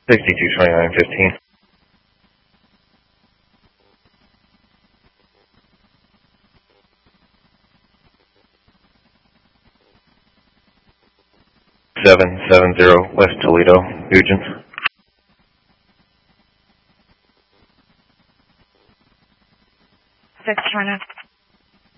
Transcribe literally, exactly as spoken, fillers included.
sixty-two twenty-nine fifteen. seven seven zero West Toledo, Nugent. six twenty.